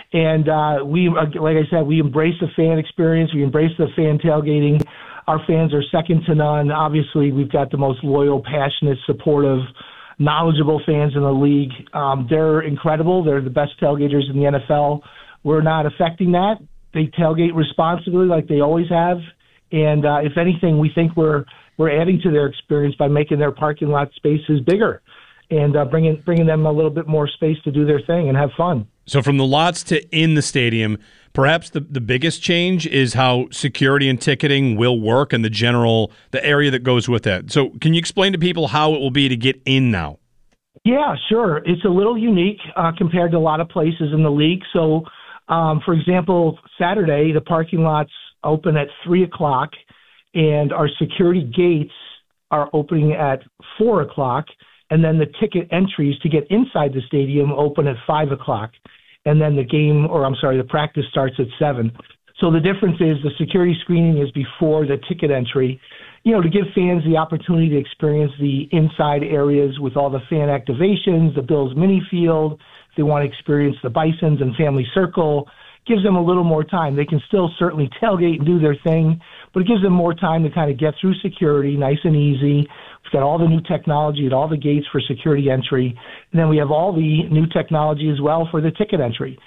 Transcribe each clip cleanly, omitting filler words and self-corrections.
And like I said, we embrace the fan experience. We embrace the fan tailgating. Our fans are second to none. Obviously, we've got the most loyal, passionate, supportive, knowledgeable fans in the league. They're incredible. They're the best tailgaters in the NFL. We're not affecting that. They tailgate responsibly like they always have. And if anything, we think we're adding to their experience by making their parking lot spaces bigger and bringing them a little bit more space to do their thing and have fun. So from the lots to in the stadium, perhaps the biggest change is how security and ticketing will work and the area that goes with that. So can you explain to people how it will be to get in now? Yeah, sure. It's a little unique compared to a lot of places in the league. So, for example, Saturday, the parking lots open at 3 o'clock, and our security gates are opening at 4 o'clock, and then the ticket entries to get inside the stadium open at 5 o'clock. And then the practice starts at 7. So the difference is the security screening is before the ticket entry, to give fans the opportunity to experience the inside areas with all the fan activations, the Bills mini field. If they want to experience the Bisons and Family Circle, gives them a little more time. They can still certainly tailgate and do their thing, but it gives them more time to kind of get through security nice and easy. We've got all the new technology at all the gates for security entry, and then we have all the new technology as well for the ticket entry.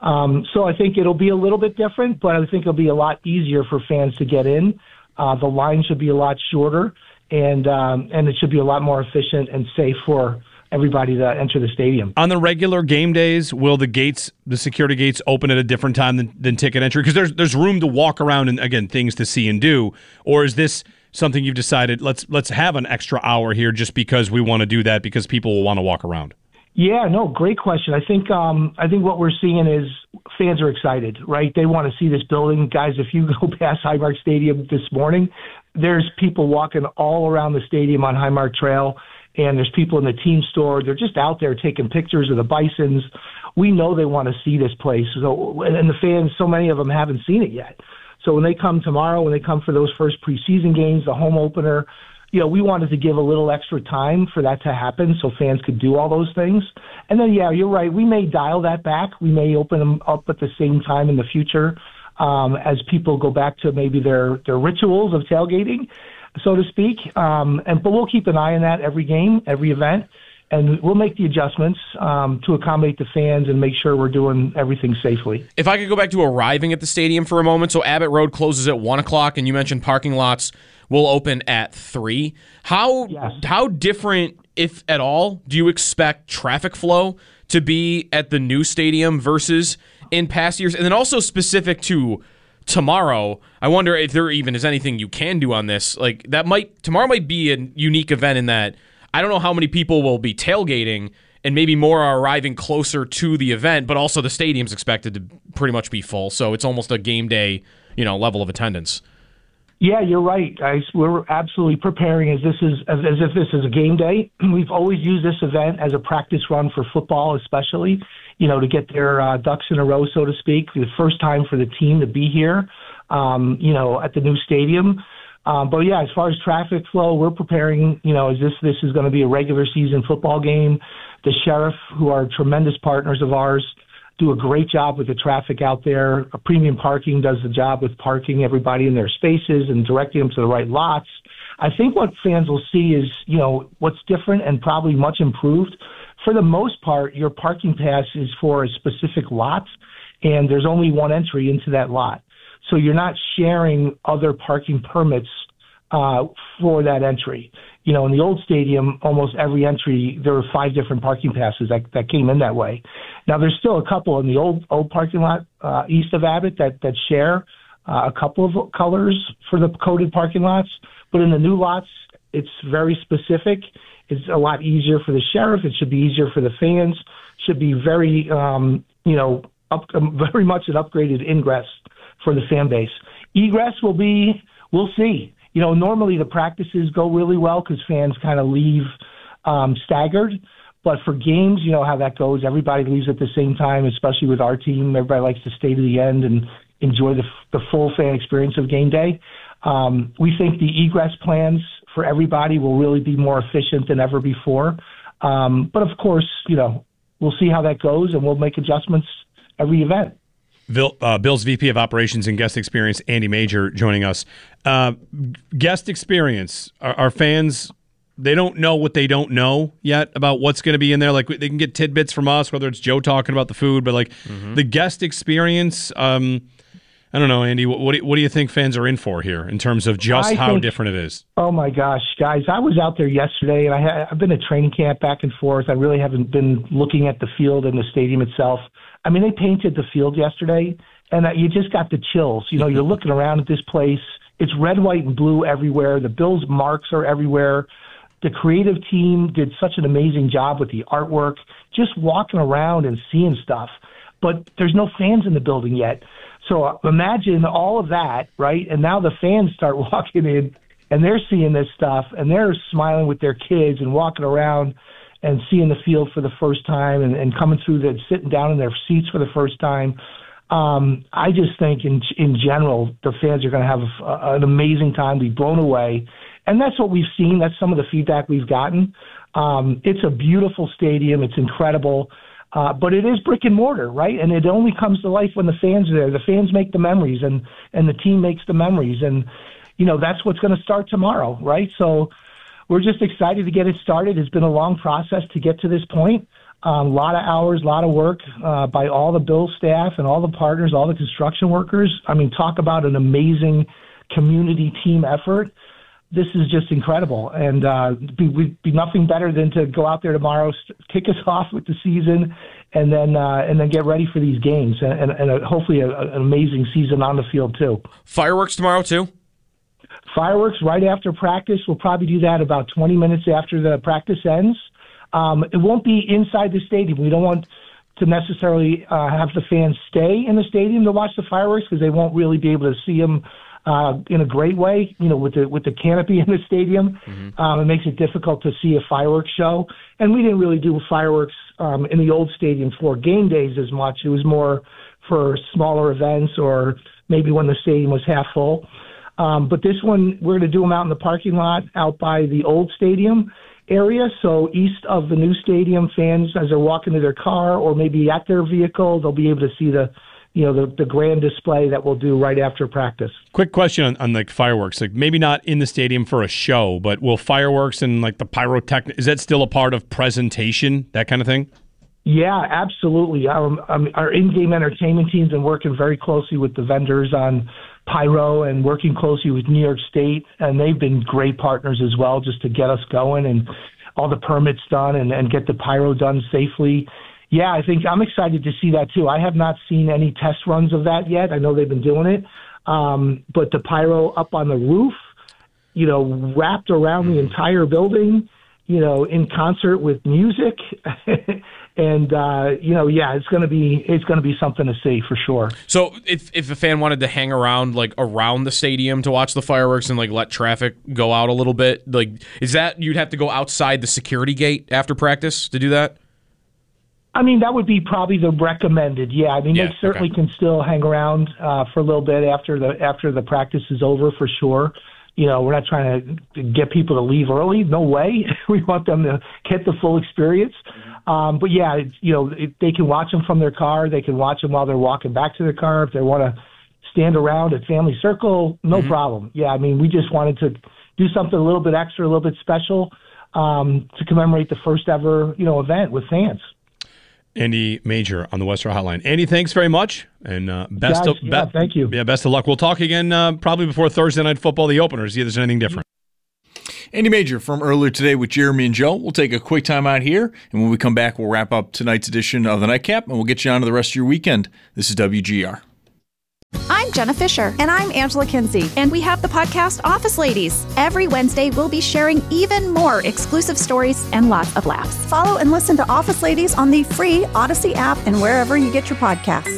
So I think it'll be a little bit different, but I think it'll be a lot easier for fans to get in. The line should be a lot shorter, and it should be a lot more efficient and safe for everybody to enter the stadium. On the regular game days, will the security gates open at a different time than ticket entry? Because there's room to walk around and, again, things to see and do. Or is this something you've decided, let's have an extra hour here just because we want to do that because people will want to walk around? Yeah, no, great question. I think what we're seeing is fans are excited, right? They want to see this building. Guys, if you go past Highmark Stadium this morning, there's people walking all around the stadium on Highmark Trail, and there's people in the team store. They're just out there taking pictures of the Bisons. We know they want to see this place. So, and the fans, so many of them haven't seen it yet. So when they come tomorrow, when they come for those first preseason games, the home opener, we wanted to give a little extra time for that to happen so fans could do all those things. And then, yeah, you're right. We may dial that back. We may open them up at the same time in the future as people go back to maybe their rituals of tailgating, so to speak. But we'll keep an eye on that every game, every event, and we'll make the adjustments to accommodate the fans and make sure we're doing everything safely. If I could go back to arriving at the stadium for a moment, so Abbott Road closes at 1 o'clock, and you mentioned parking lots will open at 3. How different, if at all, do you expect traffic flow to be at the new stadium versus in past years? And then also specific to tomorrow, I wonder if there even is anything you can do on this. Like tomorrow might be a unique event in that I don't know how many people will be tailgating, and maybe more are arriving closer to the event, but also the stadium's expected to pretty much be full. So it's almost a game day, level of attendance. Yeah, you're right, guys. We're absolutely preparing as if this is a game day. We've always used this event as a practice run for football, especially, to get their ducks in a row, so to speak. The first time for the team to be here, at the new stadium. But yeah, as far as traffic flow, we're preparing, as this is going to be a regular season football game. The sheriff, who are tremendous partners of ours, do a great job with the traffic out there. Premium Parking does the job with parking everybody in their spaces and directing them to the right lots. I think what fans will see is, what's different and probably much improved. For the most part, your parking pass is for a specific lot, and there's only one entry into that lot. So you're not sharing other parking permits for that entry. In the old stadium, almost every entry, there were 5 different parking passes that came in that way. Now, there's still a couple in the old parking lot east of Abbott that share a couple of colors for the coded parking lots. But in the new lots, it's very specific. It's a lot easier for the sheriff. It should be easier for the fans. Should be very, very much an upgraded ingress for the fan base. Egress we'll see. Normally the practices go really well because fans kind of leave staggered. But for games, you know how that goes. Everybody leaves at the same time, especially with our team. Everybody likes to stay to the end and enjoy the full fan experience of game day. We think the egress plans for everybody will really be more efficient than ever before. But of course, we'll see how that goes, and we'll make adjustments every event. Bill's VP of Operations and Guest Experience, Andy Major, joining us. Guest experience. Our fans, they don't know what they don't know yet about what's going to be in there. Like, they can get tidbits from us, whether it's Joe talking about the food, but like the guest experience. I don't know, Andy. What do you think fans are in for here in terms of just how different it is? Oh my gosh, guys! I was out there yesterday, and I've been at training camp back and forth. I really haven't been looking at the field and the stadium itself. I mean, they painted the field yesterday, and you just got the chills. You know, you're looking around at this place. It's red, white, and blue everywhere. The Bills marks are everywhere. The creative team did such an amazing job with the artwork, just walking around and seeing stuff. But there's no fans in the building yet. So imagine all of that, right? And now the fans start walking in, and they're seeing this stuff, and they're smiling with their kids and walking around and seeing the field for the first time and coming through sitting down in their seats for the first time. I just think in general, the fans are going to have an amazing time, be blown away. And that's what we've seen. That's some of the feedback we've gotten. It's a beautiful stadium. It's incredible. But it is brick and mortar, right? And it only comes to life when the fans are there. The fans make the memories, and the team makes the memories. And, you know, that's what's going to start tomorrow, right? So we're just excited to get it started. It's been a long process to get to this point. A lot of hours, a lot of work by all the Bills staff and all the partners, all the construction workers. I mean, talk about an amazing community team effort. This is just incredible, and we'd be nothing better than to go out there tomorrow, kick us off with the season, and then get ready for these games, and hopefully an amazing season on the field too. Fireworks tomorrow too? Fireworks right after practice. We'll probably do that about 20 minutes after the practice ends. It won't be inside the stadium. We don't want to necessarily have the fans stay in the stadium to watch the fireworks because they won't really be able to see them in a great way, you know, with the canopy in the stadium. It makes it difficult to see a fireworks show. And we didn't really do fireworks in the old stadium for game days as much. It was more for smaller events or maybe when the stadium was half full. But this one, we're going to do them out in the parking lot out by the old stadium area. So east of the new stadium, fans, as they're walking to their car or maybe at their vehicle, they'll be able to see the grand display that we'll do right after practice. Quick question on like fireworks, like maybe not in the stadium for a show, but will fireworks and like the pyrotechnic, is that still a part of presentation, that kind of thing? Yeah, absolutely. Our in-game entertainment team's been working very closely with the vendors on pyro and working closely with New York State, and they've been great partners as well just to get us going and all the permits done and get the pyro done safely. Yeah, I think I'm excited to see that too. I have not seen any test runs of that yet. I know they've been doing it. But the pyro up on the roof, you know, wrapped around the entire building, you know, in concert with music. And, you know, yeah, it's going to be something to see for sure. So if a fan wanted to hang around, like around the stadium to watch the fireworks and like let traffic go out a little bit, like, is that you'd have to go outside the security gate after practice to do that? I mean, that would be probably the recommended. Yeah, I mean, they certainly can still hang around for a little bit after the practice is over for sure. You know, we're not trying to get people to leave early. No way. We want them to get the full experience. But yeah, they can watch them from their car. They can watch them while they're walking back to their car. If they want to stand around at Family Circle, no problem. Yeah, I mean, we just wanted to do something a little bit extra, a little bit special to commemorate the first ever, event with fans. Andy Major on the Western Hotline. Andy, thanks very much, and thank you. Yeah, best of luck. We'll talk again probably before Thursday Night Football, the opener, see if there's anything different. Andy Major from earlier today with Jeremy and Joe. We'll take a quick time out here, and when we come back, we'll wrap up tonight's edition of the Nightcap, and we'll get you on to the rest of your weekend. This is WGR. I'm Jenna Fisher. And I'm Angela Kinsey. And we have the podcast Office Ladies. Every Wednesday, we'll be sharing even more exclusive stories and lots of laughs. Follow and listen to Office Ladies on the free Odyssey app and wherever you get your podcasts.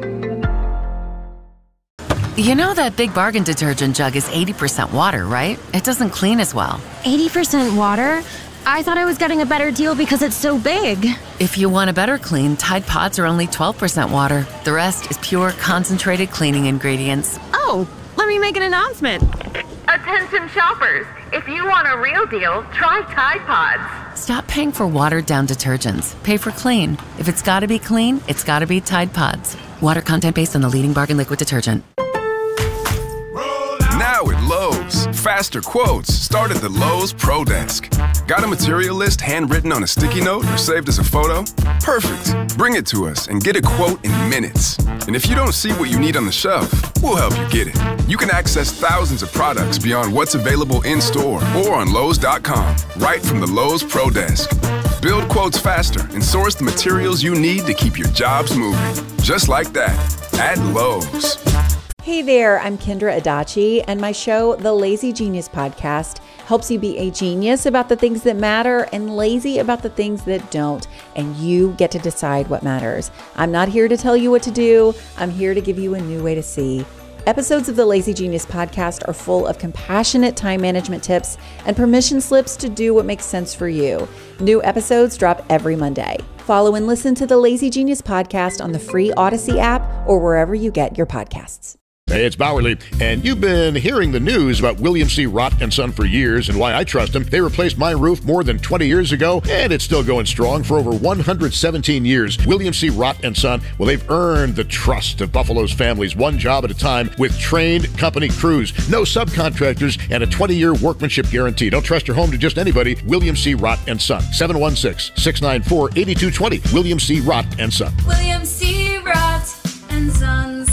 You know that Big Bargain detergent jug is 80% water, right? It doesn't clean as well. 80% water? I thought I was getting a better deal because it's so big. If you want a better clean, Tide Pods are only 12% water. The rest is pure, concentrated cleaning ingredients. Oh, let me make an announcement. Attention shoppers, if you want a real deal, try Tide Pods. Stop paying for watered-down detergents. Pay for clean. If it's gotta be clean, it's gotta be Tide Pods. Water content based on the leading bargain liquid detergent. Now at Lowe's, faster quotes start at the Lowe's Pro Desk. Got a material list handwritten on a sticky note or saved as a photo? Perfect. Bring it to us and get a quote in minutes. And if you don't see what you need on the shelf, we'll help you get it. You can access thousands of products beyond what's available in-store or on Lowe's.com, right from the Lowe's Pro Desk. Build quotes faster and source the materials you need to keep your jobs moving. Just like that, at Lowe's. Hey there, I'm Kendra Adachi, and my show, The Lazy Genius Podcast, helps you be a genius about the things that matter and lazy about the things that don't, and you get to decide what matters. I'm not here to tell you what to do. I'm here to give you a new way to see. Episodes of the Lazy Genius Podcast are full of compassionate time management tips and permission slips to do what makes sense for you. New episodes drop every Monday. Follow and listen to the Lazy Genius Podcast on the free Odyssey app or wherever you get your podcasts. Hey, it's Bowerly, and you've been hearing the news about William C. Rott & Son for years and why I trust them. They replaced my roof more than 20 years ago, and it's still going strong for over 117 years. William C. Rott & Son, well, they've earned the trust of Buffalo's families, one job at a time with trained company crews, no subcontractors, and a 20-year workmanship guarantee. Don't trust your home to just anybody. William C. Rott & Son, 716-694-8220. William C. Rott & Son. William C. Rott & Sons.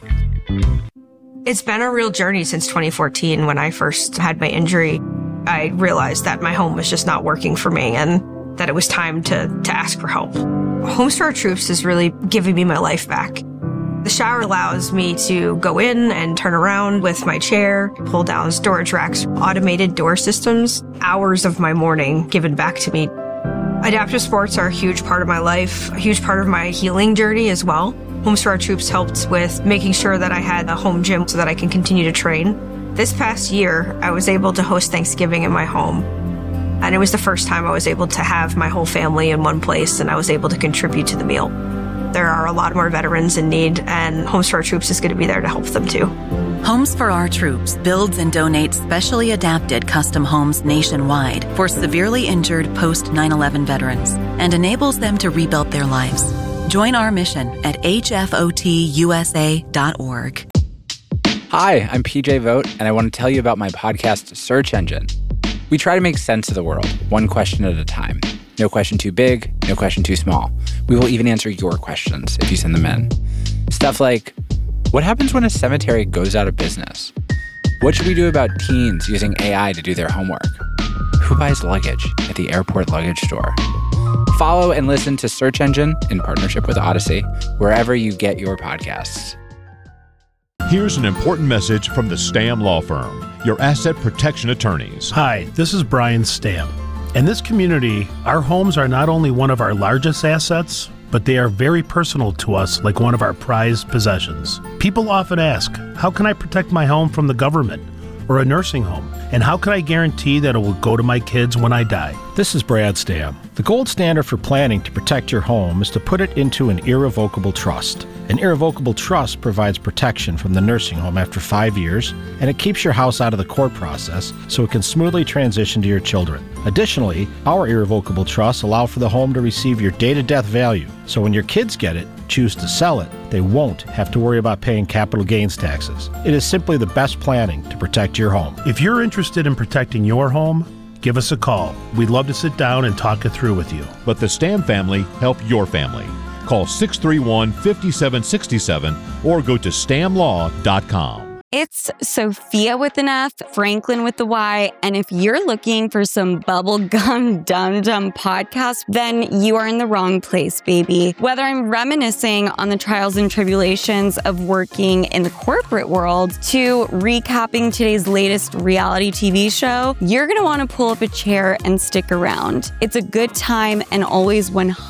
It's been a real journey since 2014 when I first had my injury. I realized that my home was just not working for me and that it was time to ask for help. Homes for Our Troops is really giving me my life back. The shower allows me to go in and turn around with my chair, pull down storage racks, automated door systems, hours of my morning given back to me. Adaptive sports are a huge part of my life, a huge part of my healing journey as well. Homes for Our Troops helped with making sure that I had a home gym so that I can continue to train. This past year, I was able to host Thanksgiving in my home. And it was the first time I was able to have my whole family in one place and I was able to contribute to the meal. There are a lot more veterans in need, and Homes for Our Troops is going to be there to help them too. Homes for Our Troops builds and donates specially adapted custom homes nationwide for severely injured post 9/11 veterans and enables them to rebuild their lives. Join our mission at hfotusa.org. Hi, I'm PJ Vogt, and I want to tell you about my podcast, Search Engine. We try to make sense of the world, one question at a time. No question too big, no question too small. We will even answer your questions if you send them in. Stuff like, what happens when a cemetery goes out of business? What should we do about teens using AI to do their homework? Who buys luggage at the airport luggage store? Follow and listen to Search Engine in partnership with Odyssey, wherever you get your podcasts. Here's an important message from the Stamm Law Firm, your asset protection attorneys. Hi, this is Brian Stamm. In this community, our homes are not only one of our largest assets, but they are very personal to us, like one of our prized possessions. People often ask, how can I protect my home from the government or a nursing home? And how can I guarantee that it will go to my kids when I die? This is Brad Stamm. The gold standard for planning to protect your home is to put it into an irrevocable trust. An irrevocable trust provides protection from the nursing home after 5 years, and it keeps your house out of the court process so it can smoothly transition to your children. Additionally, our irrevocable trusts allow for the home to receive your day-to-death value, so when your kids get it, choose to sell it, they won't have to worry about paying capital gains taxes. It is simply the best planning to protect your home. If you're interested in protecting your home, give us a call. We'd love to sit down and talk it through with you. Let the Stamm family help your family. Call 631-5767 or go to stammlaw.com. It's Sophia with an F, Franklin with the Y, and if you're looking for some bubblegum dum-dum podcast, then you are in the wrong place, baby. Whether I'm reminiscing on the trials and tribulations of working in the corporate world to recapping today's latest reality TV show, you're gonna wanna pull up a chair and stick around. It's a good time and always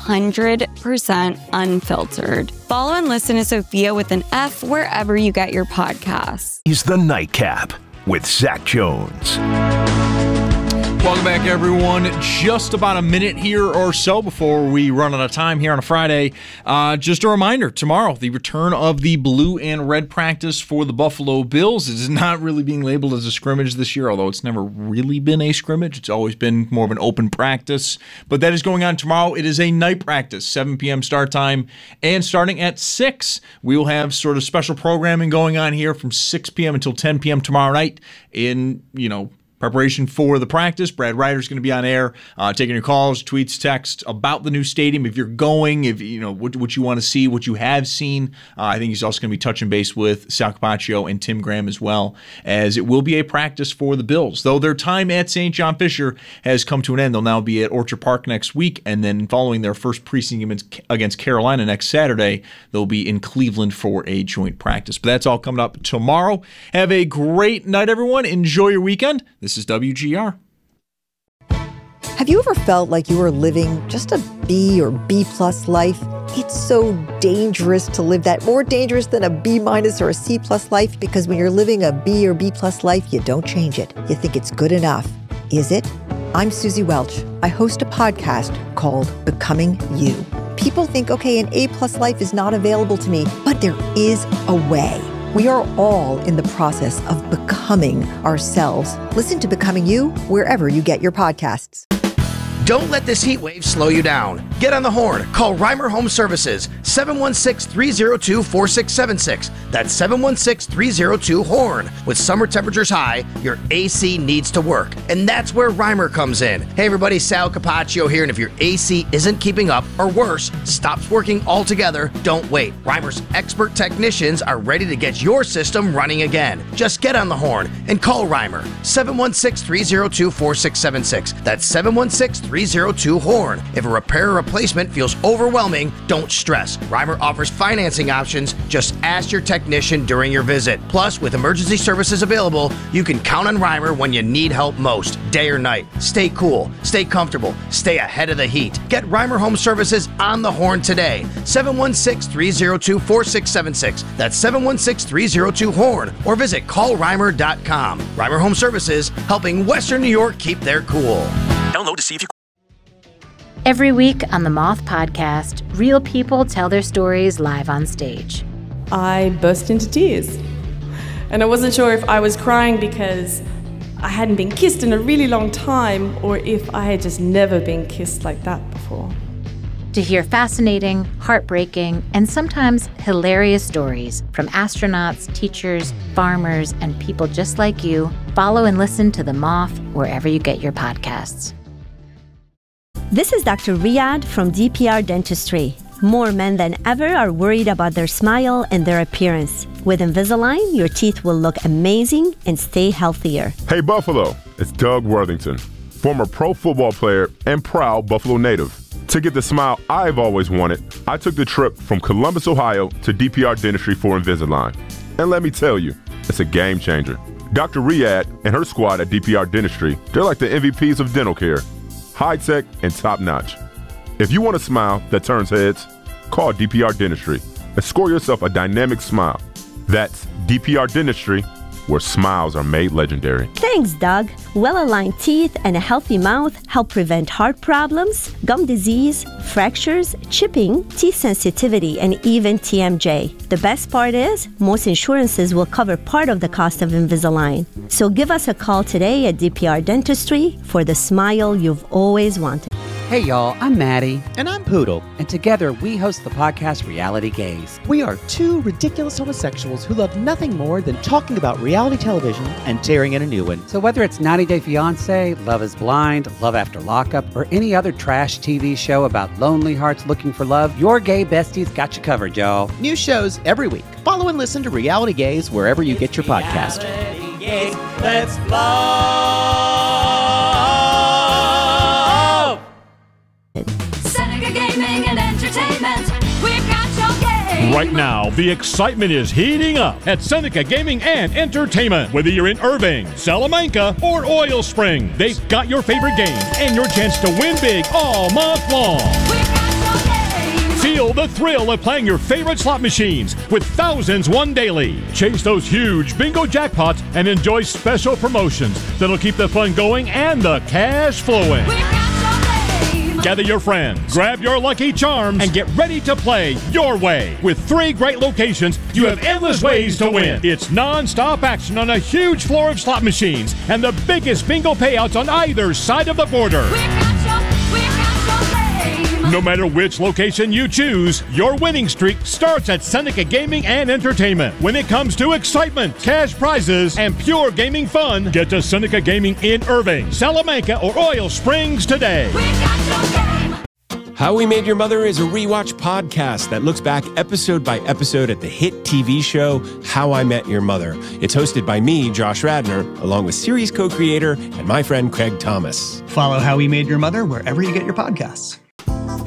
100% unfiltered. Follow and listen to Sophia with an F wherever you get your podcasts. He's the Nightcap with Zach Jones. Welcome back, everyone. Just about a minute here or so before we run out of time here on a Friday. Just a reminder, tomorrow, the return of the blue and red practice for the Buffalo Bills. It is not really being labeled as a scrimmage this year, although it's never really been a scrimmage. It's always been more of an open practice. But that is going on tomorrow. It is a night practice, 7 p.m. start time, and starting at 6. We will have sort of special programming going on here from 6 p.m. until 10 p.m. tomorrow night in, preparation for the practice. Brad Ryder's going to be on air, taking your calls, tweets, texts about the new stadium. If you're going, if what you want to see, what you have seen. I think he's also going to be touching base with Sal Capaccio and Tim Graham as well, as it will be a practice for the Bills. Though their time at St. John Fisher has come to an end. They'll now be at Orchard Park next week, and then following their first preseason game against Carolina next Saturday, they'll be in Cleveland for a joint practice. But that's all coming up tomorrow. Have a great night, everyone. Enjoy your weekend. This is WGR. Have you ever felt like you were living just a B or B plus life? It's so dangerous to live that, more dangerous than a B minus or a C plus life, because when you're living a B or B plus life, you don't change it. You think it's good enough. Is it? I'm Susie Welch. I host a podcast called Becoming You. People think, okay, an A plus life is not available to me, but there is a way. We are all in the process of becoming ourselves. Listen to Becoming You wherever you get your podcasts. Don't let this heat wave slow you down. Get on the horn. Call Reimer Home Services, 716-302-4676. That's 716-302-HORN. With summer temperatures high, your AC needs to work. And that's where Reimer comes in. Hey everybody, Sal Capaccio here, and if your AC isn't keeping up, or worse, stops working altogether, don't wait. Reimer's expert technicians are ready to get your system running again. Just get on the horn and call Reimer, 716-302-4676. That's 716-302-HORN. If a repair or replacement feels overwhelming, don't stress. Reimer offers financing options. Just ask your technician during your visit. Plus, with emergency services available, you can count on Reimer when you need help most, day or night. Stay cool, stay comfortable, stay ahead of the heat. Get Reimer Home Services on the horn today. 716-302-4676. That's 716-302-HORN. Or visit callreimer.com. Reimer Home Services, helping Western New York keep their cool. Download to see if you... Every week on the Moth Podcast, real people tell their stories live on stage. I burst into tears. And I wasn't sure if I was crying because I hadn't been kissed in a really long time, or if I had just never been kissed like that before. To hear fascinating, heartbreaking, and sometimes hilarious stories from astronauts, teachers, farmers, and people just like you, follow and listen to The Moth wherever you get your podcasts. This is Dr. Riyadh from DPR Dentistry. More men than ever are worried about their smile and their appearance. With Invisalign, your teeth will look amazing and stay healthier. Hey Buffalo, it's Doug Worthington, former pro football player and proud Buffalo native. To get the smile I've always wanted, I took the trip from Columbus, Ohio to DPR Dentistry for Invisalign. And let me tell you, it's a game changer. Dr. Riyadh and her squad at DPR Dentistry, they're like the MVPs of dental care. High-tech and top-notch. If you want a smile that turns heads, call DPR Dentistry and score yourself a dynamic smile. That's DPR Dentistry, where smiles are made legendary. Thanks, Doug. Well-aligned teeth and a healthy mouth help prevent heart problems, gum disease, fractures, chipping, teeth sensitivity, and even TMJ. The best part is, most insurances will cover part of the cost of Invisalign. So give us a call today at DPR Dentistry for the smile you've always wanted. Hey y'all, I'm Maddie. And I'm Poodle. And together we host the podcast Reality Gaze. We are two ridiculous homosexuals who love nothing more than talking about reality television and tearing in a new one. So whether it's 90 Day Fiancé, Love is Blind, Love After Lockup, or any other trash TV show about lonely hearts looking for love, your gay besties got you covered, y'all. New shows every week. Follow and listen to Reality Gaze wherever you get your podcast. Reality Gaze, let's Seneca Gaming and Entertainment, we've got your game. Right now, the excitement is heating up at Seneca Gaming and Entertainment. Whether you're in Irving, Salamanca, or Oil Spring, they've got your favorite games and your chance to win big all month long. Feel the thrill of playing your favorite slot machines with thousands won daily. Chase those huge bingo jackpots and enjoy special promotions that'll keep the fun going and the cash flowing. Gather your friends, grab your lucky charms, and get ready to play your way. With 3 great locations, you have endless ways to win. It's non-stop action on a huge floor of slot machines and the biggest bingo payouts on either side of the border. No matter which location you choose, your winning streak starts at Seneca Gaming and Entertainment. When it comes to excitement, cash prizes, and pure gaming fun, get to Seneca Gaming in Irving, Salamanca, or Oil Springs today. How We Made Your Mother is a rewatch podcast that looks back episode by episode at the hit TV show How I Met Your Mother. It's hosted by me, Josh Radnor, along with series co-creator and my friend Craig Thomas. Follow How We Made Your Mother wherever you get your podcasts.